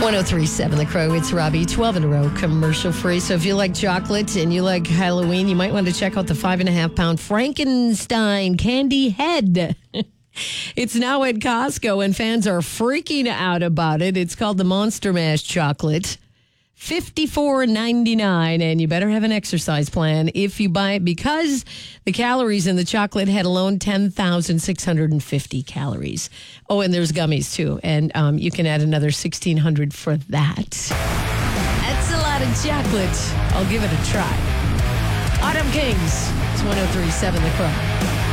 1037 The Crow. It's Robbie, 12 in a row, commercial free. So if you like chocolate and you like Halloween, you might want to check out the 5.5 pound Frankenstein candy head. It's now at Costco and fans are freaking out about it. It's called the Monster Mash chocolate. $54.99, and you better have an exercise plan if you buy it because the calories in the chocolate head alone, 10,650 calories. Oh, and there's gummies too, and you can add another 1,600 for that. That's a lot of chocolate. I'll give it a try. Autumn Kings, it's 1037 The Crow.